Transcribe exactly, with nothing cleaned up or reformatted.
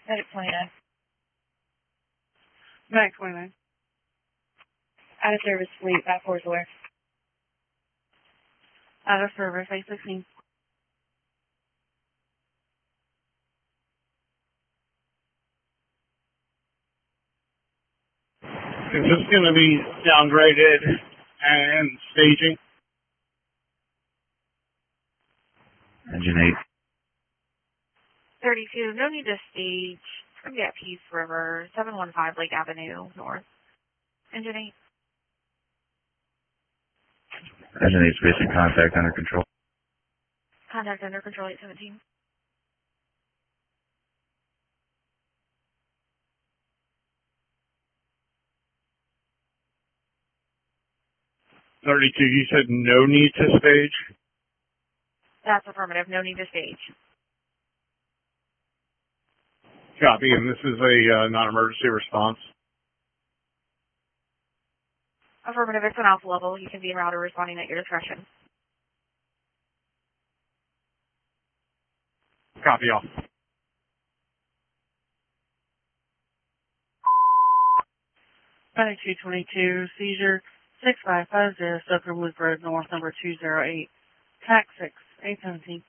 Medic twenty-nine. Medic twenty-nine. Out of service fleet, five four is aware. Out of service, eight sixteen. Is this going to be downgraded and staging? Engine eight. thirty-two, no need to stage. It's going to be at Peace River, seven one five Lake Avenue North. Engine eight. Engine eight, space and contact under control. Contact under control, eight seventeen. thirty-two, you said no need to stage? That's affirmative, no need to stage. Copy, and this is a uh, non-emergency response. Affirmative, it's an alpha level. You can be en route or responding at your discretion. Copy all. Medic two twenty-two, seizure six five five zero, Stoker Loop Road North, number two zero eight. Tac six, eight seventeen.